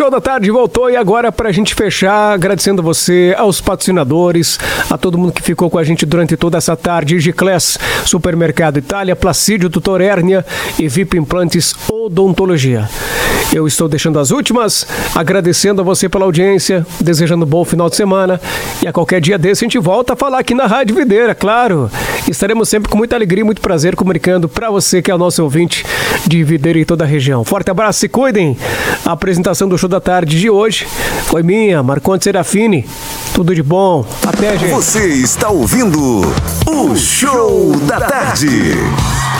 Show da Tarde voltou e agora pra gente fechar, agradecendo a você, aos patrocinadores, a todo mundo que ficou com a gente durante toda essa tarde. Giclés, Supermercado Itália, Placídio Tutor Hérnia e VIP Implantes Odontologia. Eu estou deixando as últimas, agradecendo a você pela audiência, desejando um bom final de semana e a qualquer dia desse a gente volta a falar aqui na Rádio Videira, claro. Estaremos sempre com muita alegria e muito prazer comunicando para você que é o nosso ouvinte de Videira e toda a região. Forte abraço, se cuidem. A apresentação do Show da Tarde de hoje foi minha, Marcondes Serafini. Tudo de bom. Até, gente. Você está ouvindo o Show da Tarde.